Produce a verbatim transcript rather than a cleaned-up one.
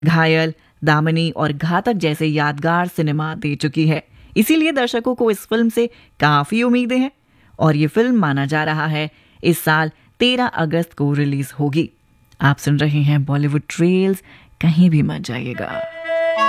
घायल, दामिनी और घातक जैसे यादगार सिनेमा दे चुकी है। इसीलिए दर्शकों को इस फिल्म से काफ़ी उम्मीदें हैं और ये फिल्म माना जा रहा है इस साल तेरह अगस्त को रिलीज होगी। आप सुन रहे हैं बॉलीवुड ट्रेल्स, कहीं भी मत जाइएगा।